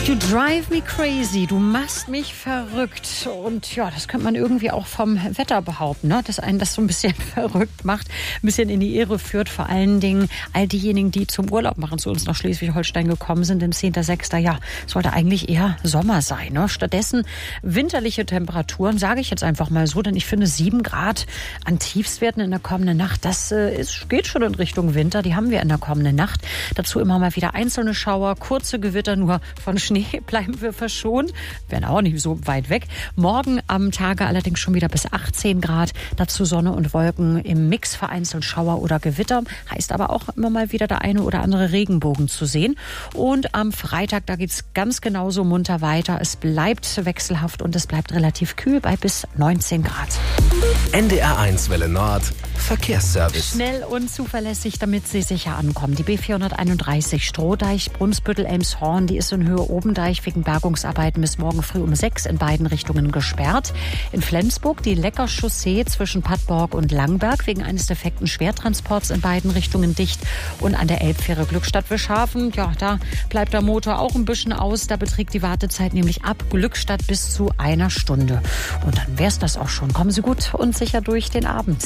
You drive me crazy, du machst mich verrückt. Und ja, das könnte man irgendwie auch vom Wetter behaupten, ne? Dass einen das so ein bisschen verrückt macht, ein bisschen in die Irre führt. Vor allen Dingen all diejenigen, die zum Urlaub machen, zu uns nach Schleswig-Holstein gekommen sind, im 10.06. Ja, sollte eigentlich eher Sommer sein, ne? Stattdessen winterliche Temperaturen, sage ich jetzt einfach mal so, denn ich finde 7 Grad an Tiefstwerten in der kommenden Nacht, das geht schon in Richtung Winter. Die haben wir in der kommenden Nacht. Dazu immer mal wieder einzelne Schauer, kurze Gewitter, nur von Schnee bleiben wir verschont. Werden auch nicht so weit weg. Morgen am Tage allerdings schon wieder bis 18 Grad. Dazu Sonne und Wolken im Mix, vereinzelt Schauer oder Gewitter. Heißt aber auch immer mal wieder der eine oder andere Regenbogen zu sehen. Und am Freitag, da geht es ganz genauso munter weiter. Es bleibt wechselhaft und es bleibt relativ kühl bei bis 19 Grad. NDR1 Welle Nord, Verkehrsservice. Schnell und zuverlässig, damit Sie sicher ankommen. Die B431 Strohdeich, Brunsbüttel, Elmshorn, die ist in Höhe Obendeich wegen Bergungsarbeiten bis morgen früh um 6 in beiden Richtungen gesperrt. In Flensburg die Lecker-Chaussee zwischen Pattborg und Langberg wegen eines defekten Schwertransports in beiden Richtungen dicht. Und an der Elbfähre Glückstadt-Wischhafen, ja, da bleibt der Motor auch ein bisschen aus. Da beträgt die Wartezeit nämlich ab Glückstadt bis zu 1 Stunde. Und dann wär's das auch schon. Kommen Sie gut und sicher durch den Abend.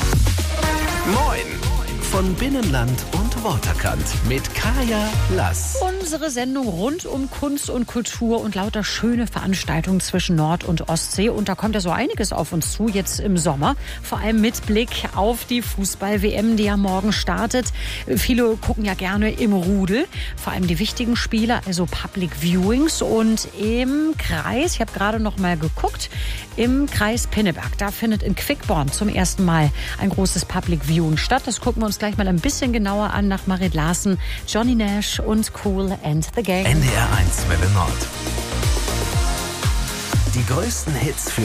Moin! Von Binnenland und Waterkant mit Kaya Lass. Unsere Sendung rund um Kunst und Kultur und lauter schöne Veranstaltungen zwischen Nord- und Ostsee. Und da kommt ja so einiges auf uns zu jetzt im Sommer. Vor allem mit Blick auf die Fußball-WM, die ja morgen startet. Viele gucken ja gerne im Rudel. Vor allem die wichtigen Spiele, also Public Viewings. Und im Kreis, ich habe gerade noch mal geguckt, im Kreis Pinneberg, da findet in Quickborn zum ersten Mal ein großes Public Viewing statt. Das gucken wir uns gleich mal ein bisschen genauer an nach Marit Larsen, Johnny Nash und Kool and the Gang. NDR1 Welle Nord. Die größten Hits für